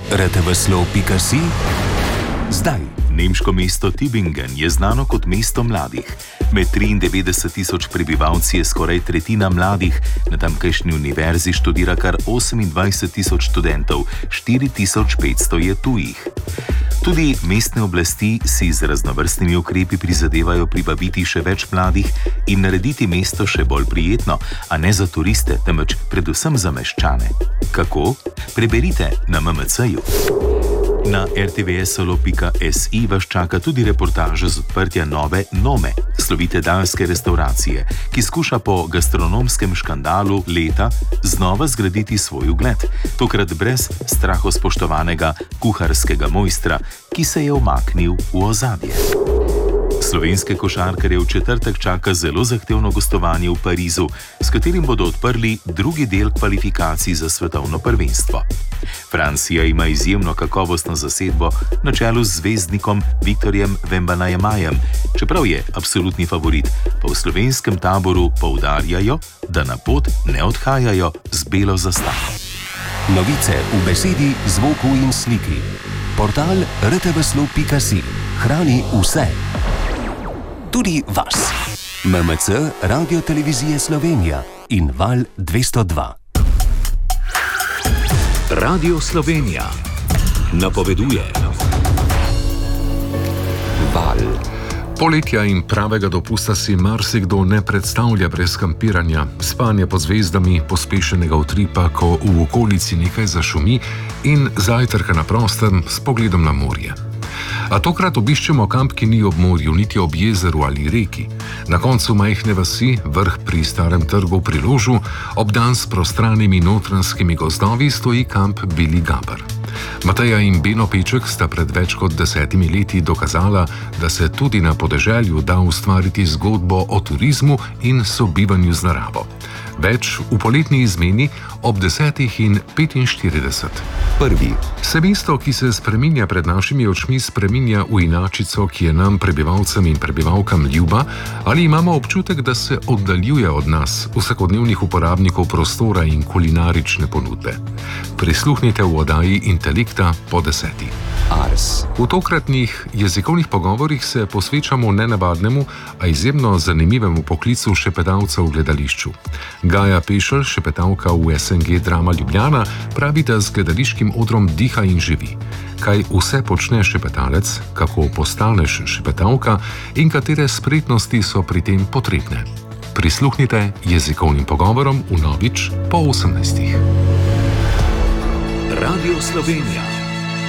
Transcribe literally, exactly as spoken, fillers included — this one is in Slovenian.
r t v slo pika si zdaj. Nemško mesto Tübingen je znano kot mesto mladih. Med triindevetdeset tisoč prebivalci je skoraj tretjina mladih, na tamkajšnji univerzi študira kar osemindvajset tisoč študentov, štiri tisoč petsto je tujih. Tudi mestne oblasti si z raznovrstnimi ukrepi prizadevajo privabiti še več mladih in narediti mesto še bolj prijetno, a ne za turiste, temveč predvsem za meščane. Kako? Preberite na em em ce-ju. Na er te ve slo pika si vas čaka tudi reportaža z odprtja nove Nome, slovite danske restauracije, ki skuša po gastronomskem škandalu leta znova zgraditi svoj ugled, tokrat brez strahospoštovanega kuharskega mojstra, ki se je umaknil v ozadje. Slovenske košarkarje v četrtek čaka zelo zahtevno gostovanje v Parizu, s katerim bodo odprli drugi del kvalifikacij za svetovno prvenstvo. Francija ima izjemno kakovostno zasedbo na čelu z zvezdnikom Viktorjem Wembanyamajem, čeprav je absolutni favorit, pa v slovenskem taboru poudarjajo, da na pot ne odhajajo z belo zastavo. Novice v besedi, zvoku in sliki. Portal r t v slo pika si hrani vse. Tudi vas. em em ce, Radio Televizije Slovenija in Val dvesto dva. Radio Slovenija napoveduje. Val. Poletja in pravega dopusta si marsikdo ne predstavlja brez kampiranja, spanja pod zvezdami, pospešenega utripa, ko v okolici nekaj zašumi, in zajtrka na prostem s pogledom na morje. A tokrat obiščemo kamp, ki ni ob morju, niti ob jezeru ali reki. Na koncu majhne vasi, vrh pri Starem trgu pri Ložu, obdan s prostranimi notranskimi gozdovi, stoji kamp Beli Gaber. Mateja in Beno Peček sta pred več kot desetimi leti dokazala, da se tudi na podeželju da ustvariti zgodbo o turizmu in sobivanju z naravo. Več v poletni izmeni ob desetih in petinštirideset. Prvi. Se mesto, ki se spreminja pred našimi očmi, spreminja v inačico, ki je nam, prebivalcem in prebivalkam, ljuba, ali imamo občutek, da se oddaljuje od nas, vsakodnevnih uporabnikov prostora in kulinarične ponudbe. Prisluhnite v oddaji Intelekta po deseti. Ars. V tokratnih jezikovnih pogovorih se posvečamo nenavadnemu, a izjemno zanimivemu poklicu šepetavca v gledališču. Gaja Pešelj, šepetavka v es en ge Drama Ljubljana, pravi, da z gledališkim odrom diha in živi. Kaj vse počne šepetalec, kako postaneš šepetavka in katere spretnosti so pri tem potrebne. Prisluhnite jezikovnim pogovorom vnovič po osemnajstih. Radio Slovenija.